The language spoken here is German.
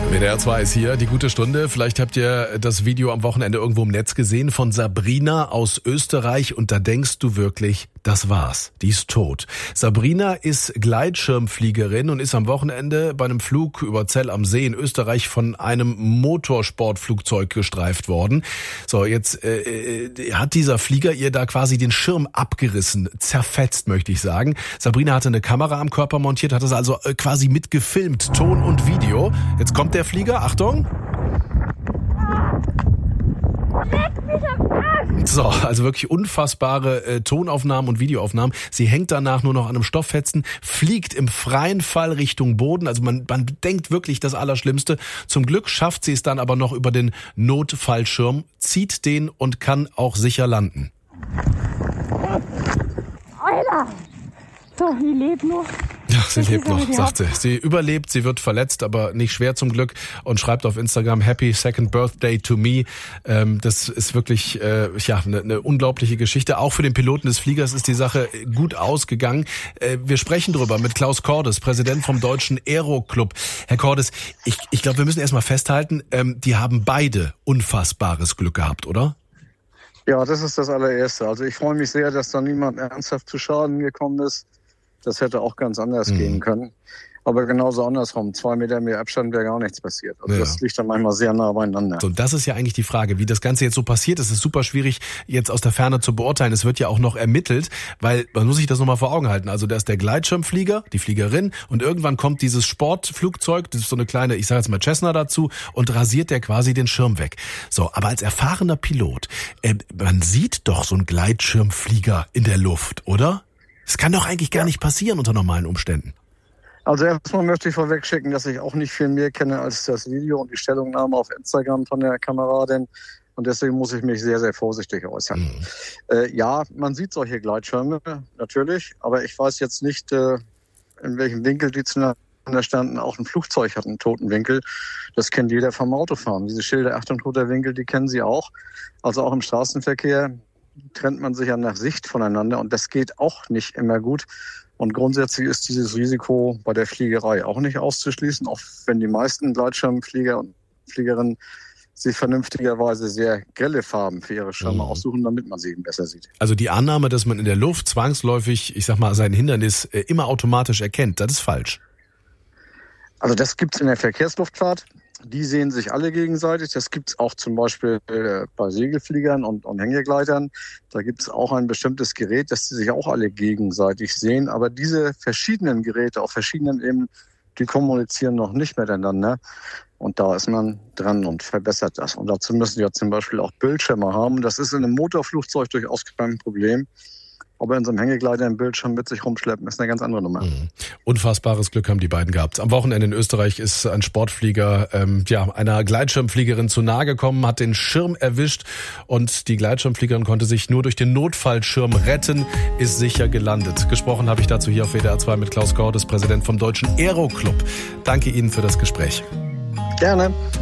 WDR 2 ist hier, die gute Stunde. Vielleicht habt ihr das Video am Wochenende irgendwo im Netz gesehen von Sabrina aus Österreich und da denkst du wirklich, das war's, die ist tot. Sabrina ist Gleitschirmfliegerin und ist am Wochenende bei einem Flug über Zell am See in Österreich von einem Motorsportflugzeug gestreift worden. So, jetzt hat dieser Flieger ihr da quasi den Schirm abgerissen, zerfetzt, möchte ich sagen. Sabrina hatte eine Kamera am Körper montiert, hat das also quasi mitgefilmt, Ton und Video. Jetzt kommt der Flieger, Achtung. So, also wirklich unfassbare Tonaufnahmen und Videoaufnahmen. Sie hängt danach nur noch an einem Stofffetzen, fliegt im freien Fall Richtung Boden. Also man denkt wirklich das Allerschlimmste. Zum Glück schafft sie es dann aber noch über den Notfallschirm, zieht den und kann auch sicher landen. Alter! So, die lebt noch. Ja, sie lebt noch, sagt sie. Sie überlebt, sie wird verletzt, aber nicht schwer zum Glück und schreibt auf Instagram Happy Second Birthday to me. Das ist wirklich eine unglaubliche Geschichte. Auch für den Piloten des Fliegers ist die Sache gut ausgegangen. Wir sprechen drüber mit Klaus Cordes, Präsident vom Deutschen Aero-Club. Herr Cordes, ich glaube, wir müssen erstmal festhalten, die haben beide unfassbares Glück gehabt, oder? Ja, das ist das allererste. Also ich freue mich sehr, dass da niemand ernsthaft zu Schaden gekommen ist. Das hätte auch ganz anders gehen können. Aber genauso andersrum. 2 Meter mehr Abstand wäre gar nichts passiert. Also das liegt dann manchmal sehr nah beieinander. So, das ist ja eigentlich die Frage, wie das Ganze jetzt so passiert. Es ist super schwierig, jetzt aus der Ferne zu beurteilen. Es wird ja auch noch ermittelt, weil man muss sich das nochmal vor Augen halten. Also da ist der Gleitschirmflieger, die Fliegerin und irgendwann kommt dieses Sportflugzeug, das ist so eine kleine, ich sage jetzt mal Cessna dazu und rasiert der quasi den Schirm weg. So, aber als erfahrener Pilot, man sieht doch so einen Gleitschirmflieger in der Luft, oder? Das kann doch eigentlich gar nicht passieren unter normalen Umständen. Also erstmal möchte ich vorweg schicken, dass ich auch nicht viel mehr kenne als das Video und die Stellungnahme auf Instagram von der Kameradin. Und deswegen muss ich mich sehr, sehr vorsichtig äußern. Ja, man sieht solche Gleitschirme, natürlich. Aber ich weiß jetzt nicht, in welchem Winkel die zueinander standen. Auch ein Flugzeug hat einen toten Winkel. Das kennt jeder vom Autofahren. Diese Schilder, Achtung, toter Winkel, die kennen Sie auch. Also auch im Straßenverkehr trennt man sich ja nach Sicht voneinander und das geht auch nicht immer gut. Und grundsätzlich ist dieses Risiko bei der Fliegerei auch nicht auszuschließen, auch wenn die meisten Gleitschirmflieger und Fliegerinnen sich vernünftigerweise sehr grelle Farben für ihre Schirme aussuchen, damit man sie eben besser sieht. Also die Annahme, dass man in der Luft zwangsläufig, ich sag mal, sein Hindernis immer automatisch erkennt, das ist falsch. Also das gibt's in der Verkehrsluftfahrt. Die sehen sich alle gegenseitig. Das gibt's auch zum Beispiel bei Segelfliegern und Hängegleitern. Da gibt's auch ein bestimmtes Gerät, dass die sich auch alle gegenseitig sehen. Aber diese verschiedenen Geräte auf verschiedenen Ebenen, die kommunizieren noch nicht miteinander. Und da ist man dran und verbessert das. Und dazu müssen ja zum Beispiel auch Bildschirme haben. Das ist in einem Motorflugzeug durchaus kein Problem. Aber in so einem Hängegleiter einen Bildschirm mit sich rumschleppen, ist eine ganz andere Nummer. Unfassbares Glück haben die beiden gehabt. Am Wochenende in Österreich ist ein Sportflieger einer Gleitschirmfliegerin zu nahe gekommen, hat den Schirm erwischt und die Gleitschirmfliegerin konnte sich nur durch den Notfallschirm retten, ist sicher gelandet. Gesprochen habe ich dazu hier auf WDR 2 mit Klaus Cordes, Präsident vom Deutschen Aero-Club. Danke Ihnen für das Gespräch. Gerne.